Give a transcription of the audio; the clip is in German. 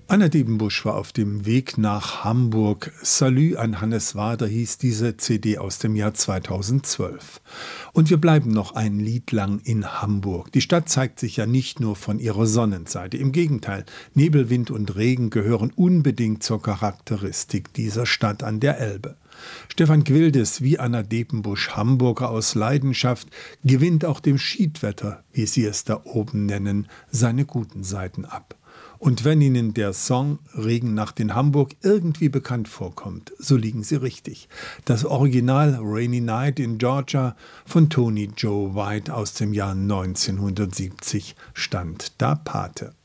Anna Debenbusch war auf dem Weg nach Hamburg. Salü an Hannes Wader hieß diese CD aus dem Jahr 2012. Und wir bleiben noch ein Lied lang in Hamburg. Die Stadt zeigt sich ja nicht nur von ihrer Sonnenseite. Im Gegenteil, Nebel, Wind und Regen gehören unbedingt zur Charakteristik dieser Stadt an der Elbe. Stefan Gwildes, wie Anna Debenbusch, Hamburger aus Leidenschaft, gewinnt auch dem Schiedwetter, wie sie es da oben nennen, seine guten Seiten ab. Und wenn Ihnen der Song Regennacht in Hamburg irgendwie bekannt vorkommt, so liegen Sie richtig. Das Original Rainy Night in Georgia von Tony Joe White aus dem Jahr 1970 stand da Pate.